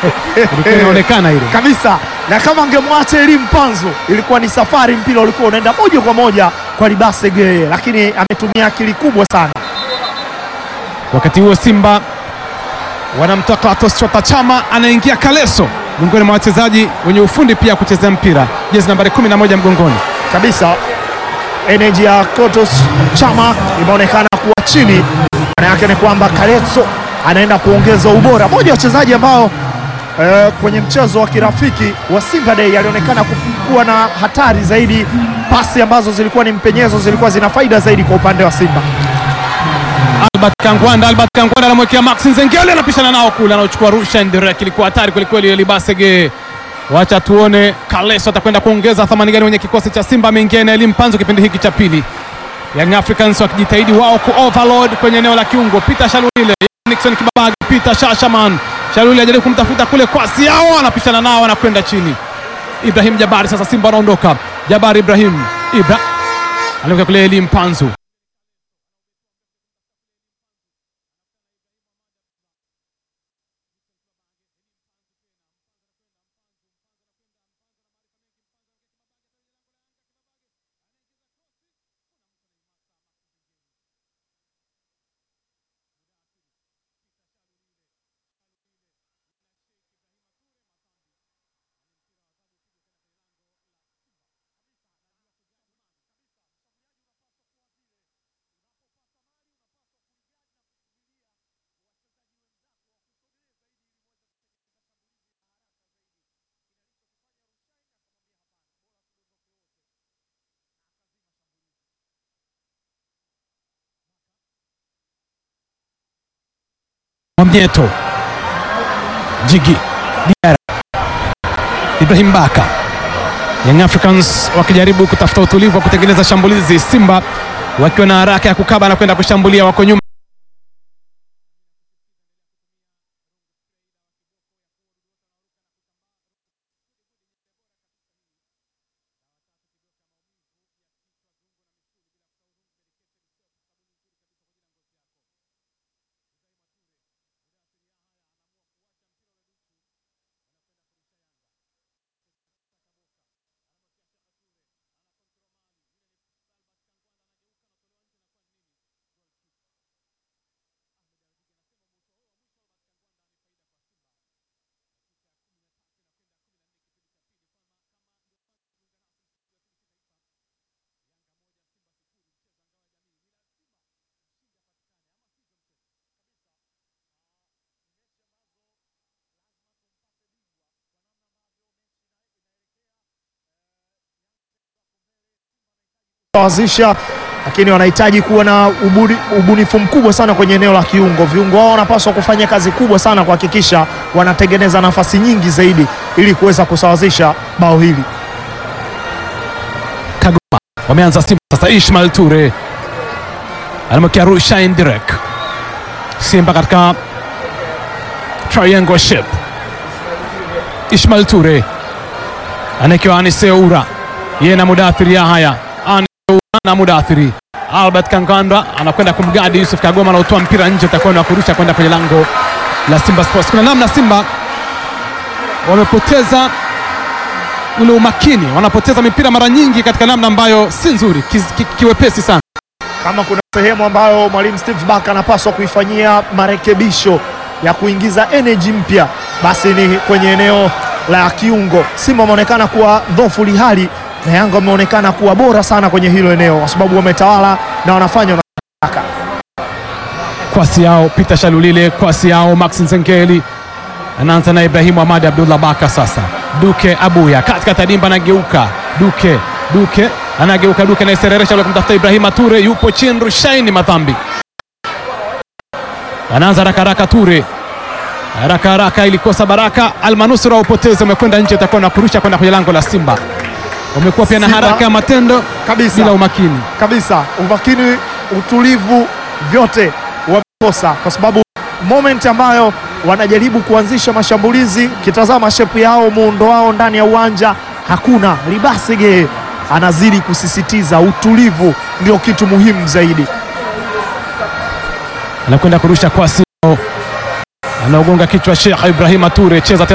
ilikuwa inaonekana ile kabisa, na kama angemwacha Elie Mpanzu ilikuwa ni safari, mpira ulikuwa unaenda moja kwa moja kwa Libase Geye, lakini ametumia akili kubwa sana. Wakati huo Simba wanamtoa Clatous Chota Chama, anaingia Kaleso, miongoni mwa wachezaji wenye ufundi pia kuchezea mpira, jezi nambari 11 mgongoni kabisa. Energy ya Clatous Chama imeonekana kuwa chini, maana yake ni kwamba Kaleso anaenda kuongeza ubora. Moja wa wachezaji ambao kwenye mchezo wa kirafiki wa Simba Day alionekana kuwa na hatari zaidi, pasi ambazo zilikuwa ni mpenyezo zilikuwa zina faida zaidi kwa upande wa Simba. Albert Kangwanda anamwekea Max Nzengeli, anapishana nao kule, anachukua rusha indirect, ilikuwa hatari kweli kweli Libase Geye. Wacha tuone Kaleso atakwenda kuongeza thamani gani kwenye kikosi cha Simba. Ameingia na Elie Mpanzu kipindi hiki cha pili. Young Africans wakijitahidi wao ku overload kwenye eneo la kiungo. Peter Shalulile, Nixon Kibabage, Peter Shashaman. Shalulile ajaribu kumtafuta kule kwa Siao, anapishana nao, anakwenda chini. Ibrahim Jabari, sasa Simba anaondoka. Jabari Ibrahim, aliweka kule Elie Mpanzu. Mwamnyeto, Jigi, Diara, Ibrahim Baka. Young Africans wakijaribu kutafuta utulivu wa kutengeneza shambulizi, Simba wakiwa na haraka ya kukaba na kwenda kushambulia, wako nyuma. Wazisha, lakini wanahitaji kuwa na ubunifu mkubwa sana kwenye eneo la kiungo. Viungo wao wanapaswa kufanya kazi kubwa sana kuhakikisha wanatengeneza nafasi nyingi zaidi ili kuweza kusawazisha bao hili. Kagoma wameanza Simba sasa. Ismail Ture anamwekea rusha indirect. Simba katika triangle shape. Ismail Ture anakiwa Aniseura, yeye na Mudathiri Yahya. Na Mudathiri, Albert Kangwanda anakwenda kumgadi Yusuf Kagoma, na utoa mpira nje, utakwenda kurusha kwenda kwenye lango la Simba Sports. Kuna namna Simba wamepoteza ule umakini, wanapoteza mipira mara nyingi katika namna ambayo si nzuri, kiwepesi sana. Kama kuna sehemu ambayo mwalimu Steve Barker anapaswa kuifanyia marekebisho ya kuingiza energy mpya, basi ni kwenye eneo la kiungo. Simba wameonekana kuwa dhaifu hali na Yanga wameonekana kuwa bora sana kwenye hilo eneo, kwa sababu wametawala na wanafanya wanataka. Kwasi yao Peter Shalulile, kwasi yao Max Nzengeli, anaanza na Ibrahim Ahmad Abdullah Baka. Sasa Duke Abuya katika tadimba, anageuka Duke anageuka, Duke na isereresha ule kumtafuta Ibrahim Ture, yupo chini, Rushaini Madhambi anaanza haraka Ture, haraka ilikosa Baraka. Almanusura upoteze, umekwenda nje, itakuwa na kurusha kwenda kwenye lango la Simba. Wamekuwa pia na haraka ya matendo kabisa, bila umakini kabisa. Umakini, utulivu, vyote wamekosa, kwa sababu moment ambayo wanajaribu kuanzisha mashambulizi, kitazama shape yao, muundo wao ndani ya uwanja, hakuna. Libase Geye anazidi kusisitiza utulivu ndio kitu muhimu zaidi. Anakwenda kurusha kwa Sio, anaogonga kichwa Sheikh Ibrahim Ture, cheza tena